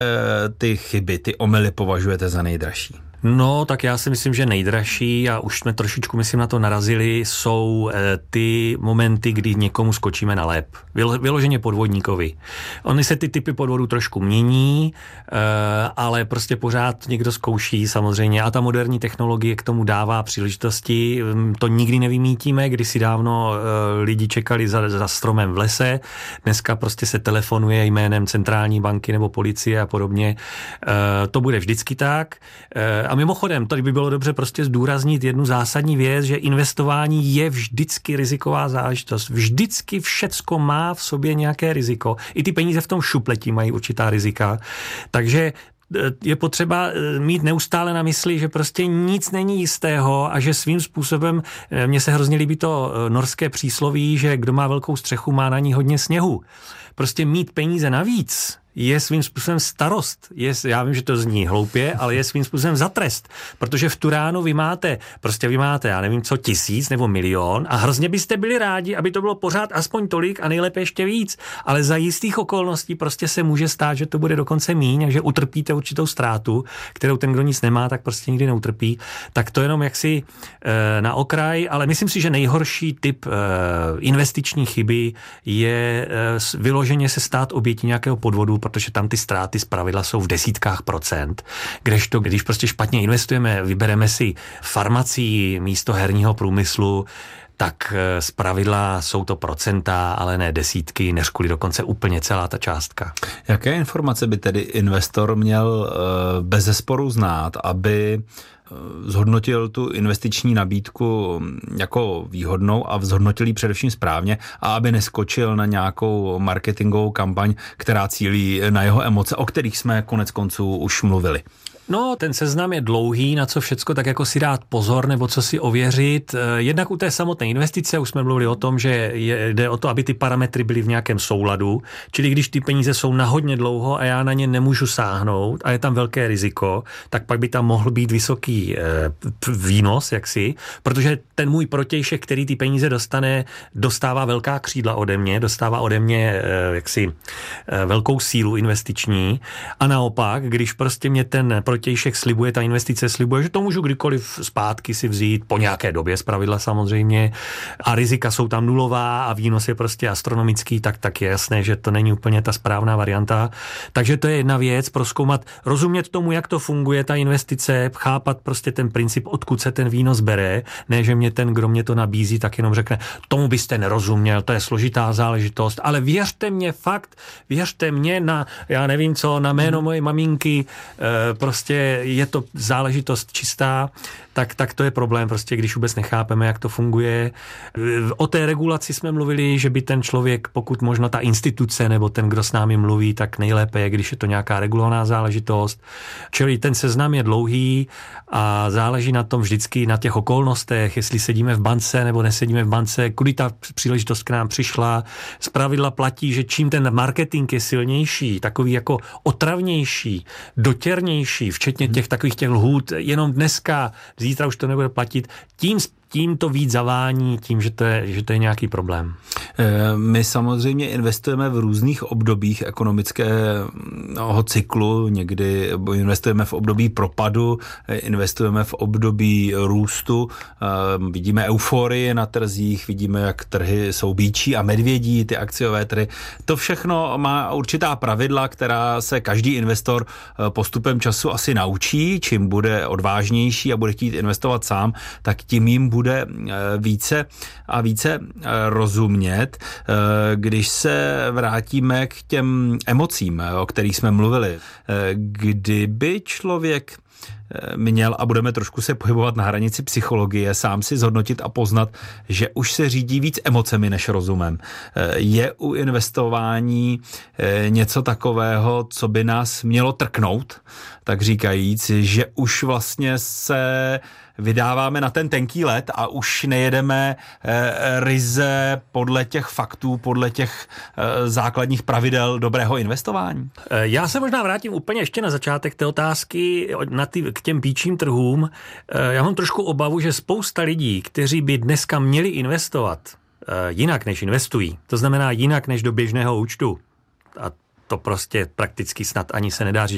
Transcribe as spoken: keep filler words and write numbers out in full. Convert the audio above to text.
ty chyby, ty omyly považujete za nejdražší? No, tak já si myslím, že nejdražší, a už jsme trošičku, myslím, na to narazili, jsou e, ty momenty, kdy někomu skočíme na lep. Vylo, vyloženě podvodníkovi. Ony se ty typy podvodů trošku mění, e, ale prostě pořád někdo zkouší samozřejmě a ta moderní technologie k tomu dává příležitosti. To nikdy nevymítíme, kdysi dávno e, lidi čekali za, za stromem v lese, dneska prostě se telefonuje jménem centrální banky nebo policie a podobně. E, to bude vždycky tak. E, A mimochodem, tady by bylo dobře prostě zdůraznit jednu zásadní věc, že investování je vždycky riziková záležitost. Vždycky všecko má v sobě nějaké riziko. I ty peníze v tom šupletí mají určitá rizika. Takže je potřeba mít neustále na mysli, že prostě nic není jistého a že svým způsobem, mně se hrozně líbí to norské přísloví, že kdo má velkou střechu, má na ní hodně sněhu. Prostě mít peníze navíc je svým způsobem starost. Je, já vím, že to zní hloupě, ale je svým způsobem za trest. Protože v tu ránu vy máte, prostě vy máte, já nevím co, tisíc nebo milion a hrozně byste byli rádi, aby to bylo pořád aspoň tolik a nejlépe ještě víc. Ale za jistých okolností prostě se může stát, že to bude dokonce míň a že utrpíte určitou ztrátu, kterou ten, kdo nic nemá, tak prostě nikdy neutrpí. Tak to jenom jaksi e, na okraj, ale myslím si, že nejhorší typ e, investiční chyby je e, vyloženě se stát obětí nějakého podvodu, protože tam ty ztráty zpravidla jsou v desítkách procent. Kdežto, když prostě špatně investujeme, vybereme si farmacii místo herního průmyslu, tak zpravidla jsou to procenta, ale ne desítky, než kvůli dokonce úplně celá ta částka. Jaké informace by tedy investor měl bezesporu znát, aby zhodnotil tu investiční nabídku jako výhodnou a zhodnotil ji především správně a aby neskočil na nějakou marketingovou kampaň, která cílí na jeho emoce, o kterých jsme konec konců už mluvili? No, ten seznam je dlouhý, na co všecko tak jako si dát pozor nebo co si ověřit. Jednak u té samotné investice už jsme mluvili o tom, že jde o to, aby ty parametry byly v nějakém souladu, čili když ty peníze jsou na hodně dlouho a já na ně nemůžu sáhnout a je tam velké riziko, tak pak by tam mohl být vysoký eh, výnos, jaksi, protože ten můj protějšek, který ty peníze dostane, dostává velká křídla ode mě, dostává ode mě eh, jaksi eh, velkou sílu investiční a naopak, když prostě mě ten protějšek slibuje, ta investice slibuje, že to můžu kdykoliv zpátky si vzít, po nějaké době zpravidla samozřejmě, a rizika jsou tam nulová a výnos je prostě astronomický, tak, tak je jasné, že to není úplně ta správná varianta. Takže to je jedna věc, prozkoumat, rozumět tomu, jak to funguje, ta investice, chápat prostě ten princip, odkud se ten výnos bere, ne, že mě ten, kdo mě to nabízí, tak jenom řekne, tomu byste nerozuměl, to je složitá záležitost, ale věřte mě fakt, věřte mě na, já nevím co, na jméno moje maminky, e, prostě je to záležitost čistá, tak, tak to je problém, prostě, když vůbec nechápeme, jak to funguje. O té regulaci jsme mluvili, že by ten člověk, pokud možno ta instituce nebo ten, kdo s námi mluví, tak nejlépe je, když je to nějaká regulovaná záležitost. Čili ten seznam je dlouhý a záleží na tom vždycky, na těch okolnostech, jestli sedíme v bance nebo nesedíme v bance, kudy ta příležitost k nám přišla. Zpravidla platí, že čím ten marketing je silnější, takový jako otravnější, dotěrnější, včetně těch takových těch lhůt, jenom dneska, zítra už to nebude platit, tím tím to víc zavání, tím, že to je, že to je nějaký problém. My samozřejmě investujeme v různých obdobích ekonomického cyklu, někdy investujeme v období propadu, investujeme v období růstu, vidíme euforii na trzích, vidíme, jak trhy jsou býčí a medvědí, ty akciové trhy. To všechno má určitá pravidla, která se každý investor postupem času asi naučí, čím bude odvážnější a bude chtít investovat sám, tak tím jim bude bude více a více rozumět. Když se vrátíme k těm emocím, o kterých jsme mluvili, kdyby člověk měl, a budeme trošku se pohybovat na hranici psychologie, sám si zhodnotit a poznat, že už se řídí víc emocemi než rozumem. Je u investování něco takového, co by nás mělo trknout, tak říkajíc, že už vlastně se vydáváme na ten tenký led a už nejedeme e, ryze podle těch faktů, podle těch e, základních pravidel dobrého investování? Já se možná vrátím úplně ještě na začátek té otázky na ty, k těm býčím trhům. E, já mám trošku obavu, že spousta lidí, kteří by dneska měli investovat e, jinak, než investují, to znamená jinak, než do běžného účtu, a to prostě prakticky snad ani se nedá říct,